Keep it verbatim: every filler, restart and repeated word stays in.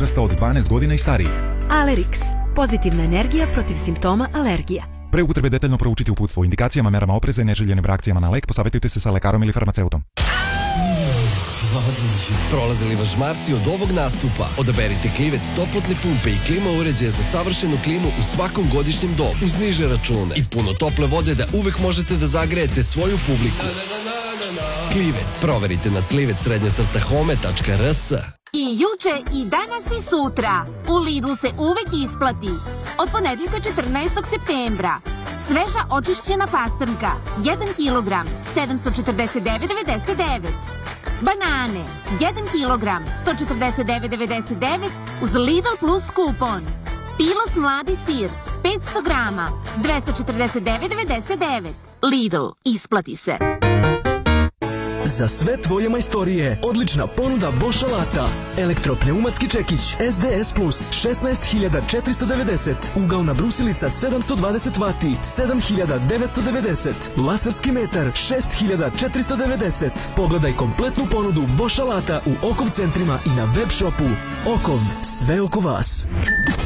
uzrasta od dvanaest godina i starijih. Alerix, pozitivna energija protiv simptoma alergija. Pre upotrebe detaljno proučiti uputstvo o indikacijama, merama opreza i neželjenim reakcijama na lek, posavjetujte se sa lekarom ili farmaceutom. Prolazili vas žmarci od ovog nastupa? Odaberite Klivet toplotne pumpe i klima uređaje za savršenu klimu u svakom godišnjem dobu, uz niže račune i puno tople vode da uvek možete da zagrejete svoju publiku. Klivet, proverite na clivet srednja crta home tačka r s. I juče, i danas, i sutra. U Lidlu se uvek isplati. Od ponedeljka četrnaestog septembra. Sveža očišćena pastrnka, jedan kilogram, sedamsto četrdeset devet devedeset devet. Banane, jedan kilogram, sto četrdeset devet devedeset devet uz Lidl plus kupon. Pilos mladi sir, petsto grama, dvesta četrdeset devet devedeset devet. Lidl, isplati se. Za sve tvoje majstorije, odlična ponuda Bosch alata. Elektropneumatski čekić S D S plus, šesnaest hiljada četiristo devedeset. Ugaona brusilica sedamsto dvadeset vati, sedam hiljada devetsto devedeset. Laserski metar, šest hiljada četiristo devedeset. Pogledaj kompletnu ponudu Bosch alata u Okov centrima i na web shopu. Okov, sve oko vas.